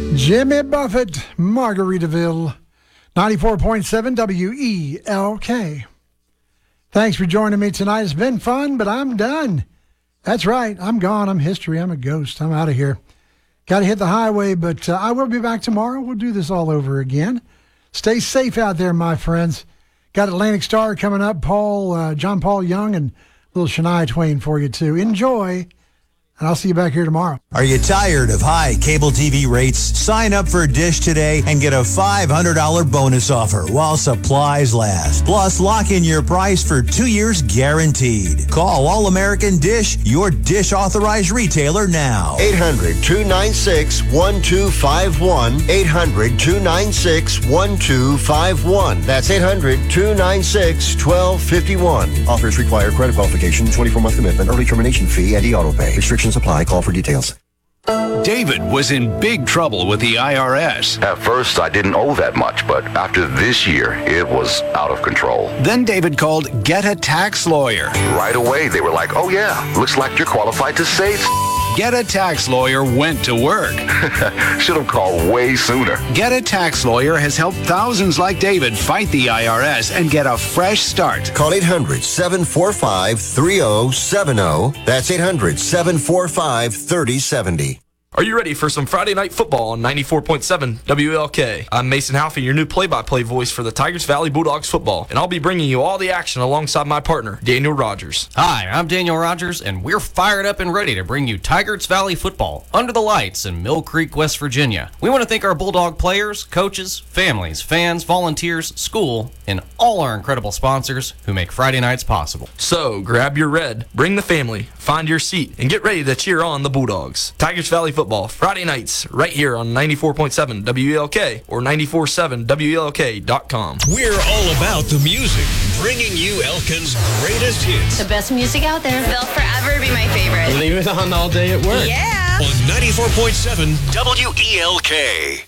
Jimmy Buffett, Margaritaville, 94.7 WELK. Thanks for joining me tonight. It's been fun, but I'm done. That's right. I'm gone. I'm history. I'm a ghost. I'm out of here. Got to hit the highway, but I will be back tomorrow. We'll do this all over again. Stay safe out there, my friends. Got Atlantic Star coming up, John Paul Young, and little Shania Twain for you, too. Enjoy. And I'll see you back here tomorrow. Are you tired of high cable TV rates? Sign up for Dish today and get a $500 bonus offer while supplies last. Plus, lock in your price for 2 years guaranteed. Call All-American Dish, your Dish authorized retailer now. 800-296-1251. 800-296-1251. That's 800-296-1251. Offers require credit qualification, 24-month commitment, early termination fee, and e-auto pay. Restrictions apply. Call for details. David was in big trouble with the IRS. At first, I didn't owe that much, but after this year, it was out of control. Then David called Get a Tax Lawyer. Right away, they were like, oh yeah, looks like you're qualified to save. Get a Tax Lawyer went to work. Should have called way sooner. Get a Tax Lawyer has helped thousands like David fight the IRS and get a fresh start. Call 800-745-3070. That's 800-745-3070. Are you ready for some Friday Night Football on 94.7 WLK? I'm Mason Halfie, your new play-by-play voice for the Tigers Valley Bulldogs football, and I'll be bringing you all the action alongside my partner, Daniel Rogers. Hi, I'm Daniel Rogers, and we're fired up and ready to bring you Tigers Valley football under the lights in Mill Creek, West Virginia. We want to thank our Bulldog players, coaches, families, fans, volunteers, school, and all our incredible sponsors who make Friday nights possible. So, grab your red, bring the family, find your seat, and get ready to cheer on the Bulldogs. Tigers Valley football, Friday nights, right here on 94.7 WELK or 947WELK.com. We're all about the music, bringing you Elkin's greatest hits. The best music out there. They'll forever be my favorite. Leave it on all day at work. Yeah. On 94.7 WELK.